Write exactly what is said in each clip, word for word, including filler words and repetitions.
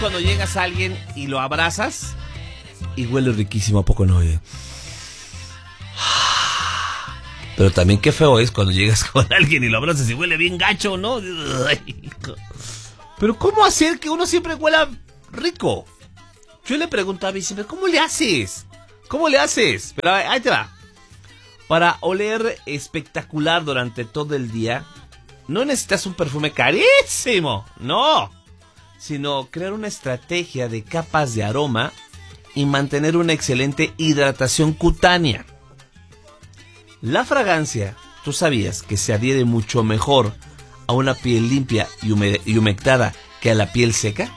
cuando llegas a alguien y lo abrazas y huele riquísimo, ¿a poco no? Oye? Pero también qué feo es cuando llegas con alguien y lo abrazas y huele bien gacho, ¿no? Pero ¿cómo hacer que uno siempre huela rico? Yo le pregunto a mí siempre, ¿cómo le haces? ¿Cómo le haces? Pero ahí te va. Para oler espectacular durante todo el día, no necesitas un perfume carísimo, no. Sino crear una estrategia de capas de aroma y mantener una excelente hidratación cutánea. La fragancia, ¿tú sabías que se adhiere mucho mejor a una piel limpia y, humed- y humectada que a la piel seca?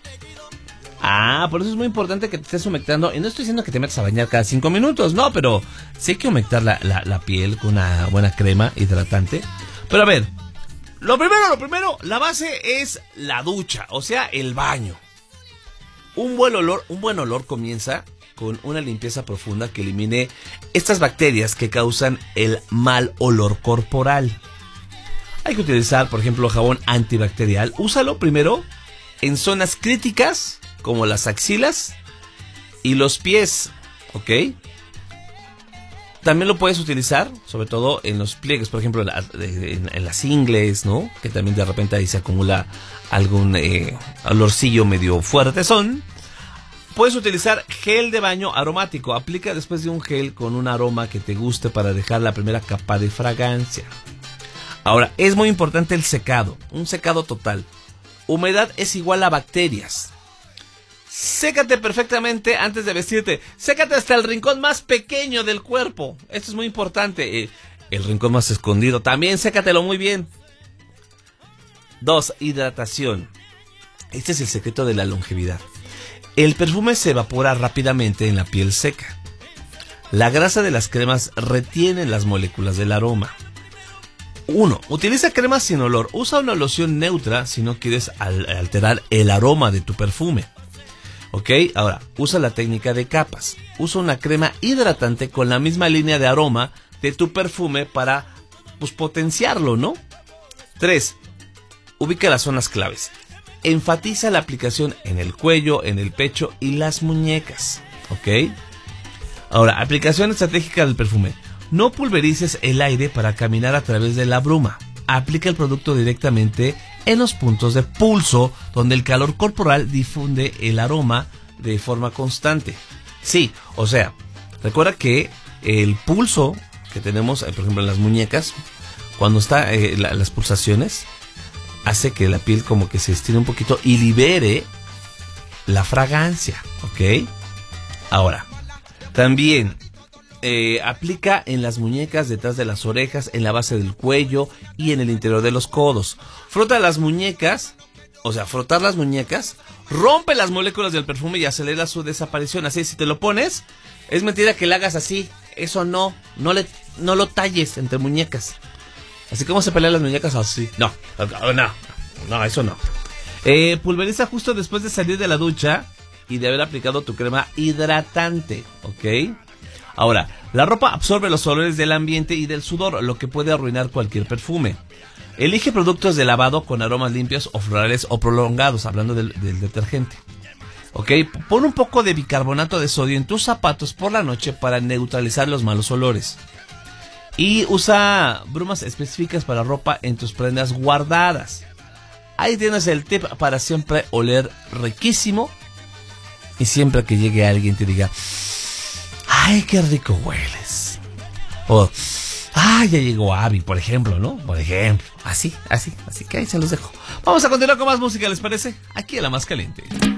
Ah, por eso es muy importante que te estés humectando. Y no estoy diciendo que te metas a bañar cada cinco minutos, no, pero sí hay que humectar la, la, la piel con una buena crema hidratante. Pero a ver, lo primero, lo primero, la base es la ducha, o sea, el baño. Un buen olor, un buen olor comienza con una limpieza profunda que elimine estas bacterias que causan el mal olor corporal. Hay que utilizar, por ejemplo, jabón antibacterial. Úsalo primero en zonas críticas como las axilas y los pies, ¿ok? También lo puedes utilizar, sobre todo en los pliegues, por ejemplo, en, en las ingles, ¿no? Que también de repente ahí se acumula algún eh, olorcillo medio fuerte son. Puedes utilizar gel de baño aromático. Aplica después de un gel con un aroma que te guste para dejar la primera capa de fragancia. Ahora, es muy importante el secado, un secado total. Humedad es igual a bacterias. Sécate perfectamente antes de vestirte. Sécate hasta el rincón más pequeño del cuerpo. Esto es muy importante. Eh, el rincón más escondido. También sécatelo muy bien. Dos, hidratación. Este es el secreto de la longevidad. El perfume se evapora rápidamente en la piel seca. La grasa de las cremas retiene las moléculas del aroma. Uno, utiliza cremas sin olor. Usa una loción neutra si no quieres al- alterar el aroma de tu perfume. Ok, ahora, usa la técnica de capas. Usa una crema hidratante con la misma línea de aroma de tu perfume para, pues, potenciarlo, ¿no? Tres, ubica las zonas claves. Enfatiza la aplicación en el cuello, en el pecho y las muñecas. Ok. Ahora, aplicación estratégica del perfume. No pulverices el aire para caminar a través de la bruma. Aplica el producto directamente en los puntos de pulso, donde el calor corporal difunde el aroma de forma constante. Sí, o sea, recuerda que el pulso que tenemos, por ejemplo, en las muñecas, cuando está eh, la, las pulsaciones, hace que la piel como que se estire un poquito y libere la fragancia, ¿ok? Ahora, también eh, aplica en las muñecas, detrás de las orejas, en la base del cuello y en el interior de los codos. Frota las muñecas, o sea, frotar las muñecas, rompe las moléculas del perfume y acelera su desaparición. Así, si te lo pones, es mentira que le hagas así. Eso no, no, le, no lo talles entre muñecas. Así como se pelean las muñecas así. No, no, no, eso no. Eh, pulveriza justo después de salir de la ducha y de haber aplicado tu crema hidratante, ¿ok? Ahora, la ropa absorbe los olores del ambiente y del sudor, lo que puede arruinar cualquier perfume. Elige productos de lavado con aromas limpios o florales o prolongados, hablando del, del detergente. ¿Ok? Pon un poco de bicarbonato de sodio en tus zapatos por la noche para neutralizar los malos olores. Y usa brumas específicas para ropa en tus prendas guardadas. Ahí tienes el tip para siempre oler riquísimo. Y siempre que llegue alguien te diga: ¡ay, qué rico hueles! O ¡ay, ya llegó Abby! Por ejemplo, ¿no? Por ejemplo. Así, así, así que ahí se los dejo. Vamos a continuar con más música, ¿les parece? Aquí en La Más Caliente.